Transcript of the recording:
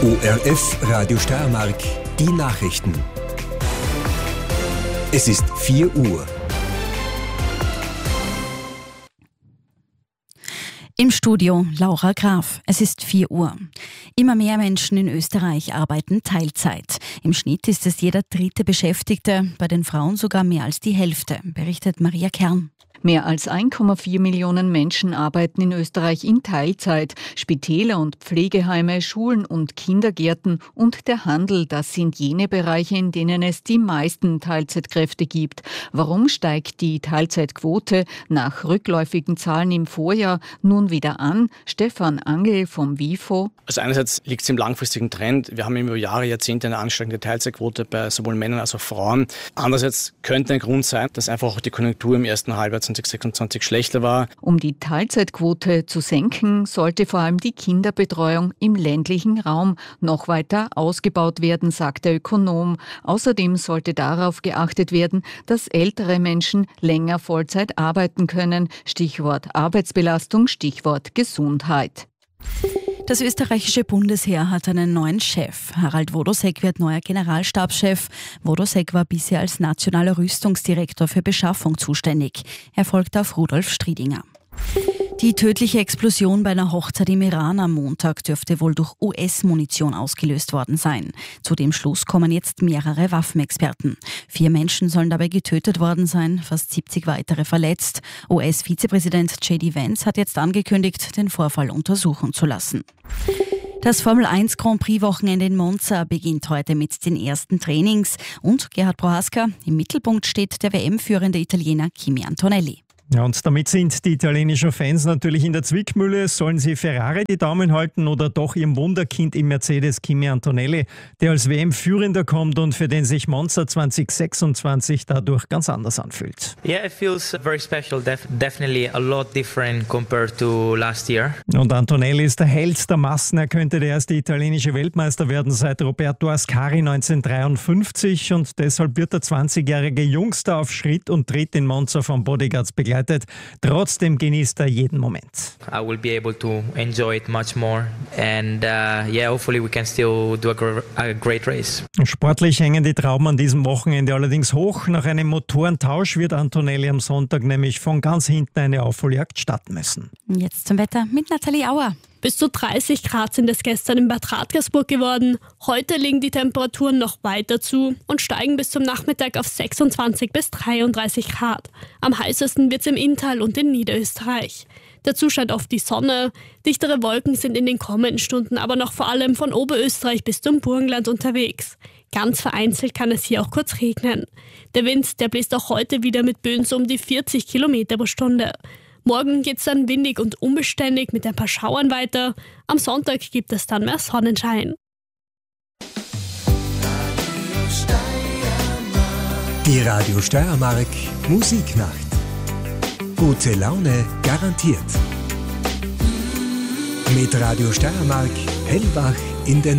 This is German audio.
ORF Radio Steiermark, die Nachrichten. Es ist 4 Uhr. Im Studio Laura Graf. Es ist 4 Uhr. Immer mehr Menschen in Österreich arbeiten Teilzeit. Im Schnitt ist es jeder 3. Beschäftigte, bei den Frauen sogar mehr als die Hälfte, berichtet Maria Kern. Mehr als 1,4 Millionen Menschen arbeiten in Österreich in Teilzeit. Spitäler und Pflegeheime, Schulen und Kindergärten und der Handel, das sind jene Bereiche, in denen es die meisten Teilzeitkräfte gibt. Warum steigt die Teilzeitquote nach rückläufigen Zahlen im Vorjahr nun wieder an? Stefan Angel vom WIFO. Also einerseits liegt es im langfristigen Trend. Wir haben über Jahre, Jahrzehnte eine ansteigende Teilzeitquote bei sowohl Männern als auch Frauen. Andererseits könnte ein Grund sein, dass einfach auch die Konjunktur im ersten Halbjahr 2026 schlechter war. Um die Teilzeitquote zu senken, sollte vor allem die Kinderbetreuung im ländlichen Raum noch weiter ausgebaut werden, sagt der Ökonom. Außerdem sollte darauf geachtet werden, dass ältere Menschen länger Vollzeit arbeiten können. Stichwort Arbeitsbelastung, Stichwort Gesundheit. Das österreichische Bundesheer hat einen neuen Chef. Harald Wodosek wird neuer Generalstabschef. Wodosek war bisher als nationaler Rüstungsdirektor für Beschaffung zuständig. Er folgt auf Rudolf Striedinger. Die tödliche Explosion bei einer Hochzeit im Iran am Montag dürfte wohl durch US-Munition ausgelöst worden sein. Zu dem Schluss kommen jetzt mehrere Waffenexperten. 4 Menschen sollen dabei getötet worden sein, fast 70 weitere verletzt. US-Vizepräsident J.D. Vance hat jetzt angekündigt, den Vorfall untersuchen zu lassen. Das Formel 1 Grand Prix-Wochenende in Monza beginnt heute mit den ersten Trainings. Und Gerhard Prohaska, im Mittelpunkt steht der WM-führende Italiener Kimi Antonelli. Ja, und damit sind die italienischen Fans natürlich in der Zwickmühle. Sollen sie Ferrari die Daumen halten oder doch ihrem Wunderkind im Mercedes Kimi Antonelli, der als WM-Führender kommt und für den sich Monza 2026 dadurch ganz anders anfühlt? Yeah, it feels very special. Definitely a lot different compared to last year. Und Antonelli ist der Held der Massen. Er könnte der erste italienische Weltmeister werden seit Roberto Ascari 1953 und deshalb wird der 20-jährige Jungster auf Schritt und Tritt in Monza von Bodyguards begleitet. Trotzdem genießt er jeden Moment. I will be able to enjoy it much more and hopefully we can still do a great race. Sportlich hängen die Trauben an diesem Wochenende allerdings hoch. Nach einem Motorentausch wird Antonelli am Sonntag nämlich von ganz hinten eine Aufholjagd starten müssen. Jetzt zum Wetter mit Nathalie Auer. Bis zu 30 Grad sind es gestern in Bad Radkersburg geworden. Heute liegen die Temperaturen noch weiter zu und steigen bis zum Nachmittag auf 26 bis 33 Grad. Am heißesten wird es im Inntal und in Niederösterreich. Dazu scheint oft die Sonne. Dichtere Wolken sind in den kommenden Stunden aber noch vor allem von Oberösterreich bis zum Burgenland unterwegs. Ganz vereinzelt kann es hier auch kurz regnen. Der Wind, der bläst auch heute wieder mit Böen so um die 40 Kilometer pro Stunde. Morgen geht es dann windig und unbeständig mit ein paar Schauern weiter. Am Sonntag gibt es dann mehr Sonnenschein. Die Radio Steiermark Musiknacht. Gute Laune garantiert. Mit Radio Steiermark hellwach in den